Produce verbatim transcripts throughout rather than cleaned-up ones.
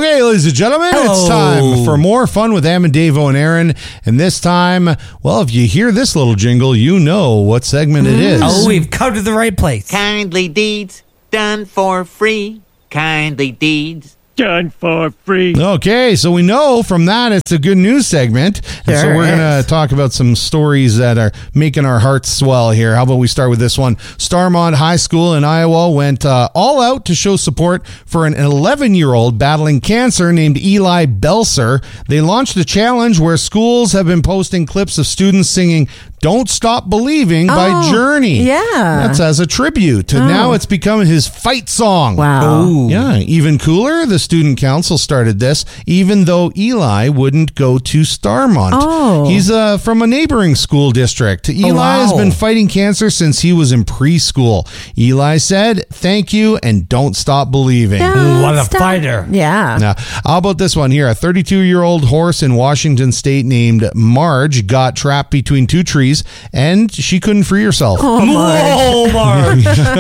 Okay, ladies and gentlemen, Hello. it's time for more fun with Am and Davo and Aaron. And this time, well, if you hear this little jingle, you know what segment it is. Oh, we've come to the right place. Kindly deeds done for free. Kindly deeds done for free. Okay, so we know from that it's a good news segment. And so Sure we're going to is. talk about some stories that are making our hearts swell here. How about we start with this one? Starmont High School in Iowa went uh, all out to show support for an eleven-year-old battling cancer named Eli Belser. They launched a challenge where schools have been posting clips of students singing Don't Stop Believing by Oh, Journey. yeah. That's as a tribute. And now it's become his fight song. Wow. Ooh. Yeah, even cooler, the student council started this, even though Eli wouldn't go to Starmont. Oh. He's uh, from a neighboring school district. Eli wow. has been fighting cancer since he was in preschool. Eli said, thank you and don't stop believing. Don't What a stop. fighter. Yeah. Now, how about this one here? A thirty-two-year-old horse in Washington State named Marge got trapped between two trees and she couldn't free herself. Oh, my. Oh, Mark.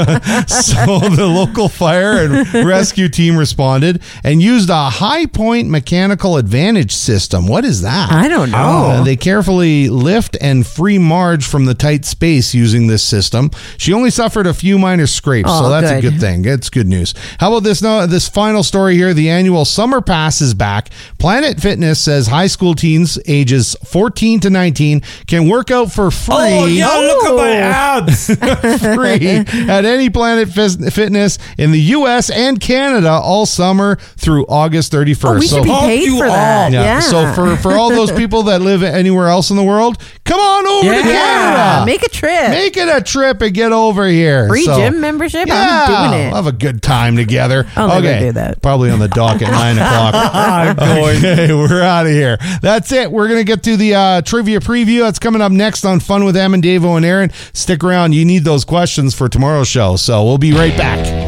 So the local fire and rescue team responded and used a high point mechanical advantage system. What is that? I don't know. Uh, they carefully lift and free Marge from the tight space using this system. She only suffered a few minor scrapes, so Oh, that's a good. good thing. It's good news. How about this? No, this final story here. The annual Summer Pass is back. Planet Fitness says high school teens ages fourteen to nineteen can work out for free. Oh, yeah, look at my abs. free at any Planet Fis- Fitness in the U S and Canada all summer through August thirty-first. Oh, we should be Hope paid you for all- that. yeah. Yeah. So for, for all those people that live anywhere else in the world, come on over to Yeah. Canada. Make a trip. Make it a trip and get over here. Free So, gym membership. Yeah, I'm doing it. we'll have a good time together. I'll never okay, do that. Probably on the dock at nine o'clock. Okay, we're out of here. That's it. We're gonna get to the uh, trivia preview. That's coming up next on Fun with Em and Davo and Aaron. Stick around. You need those questions for tomorrow's show. So we'll be right back.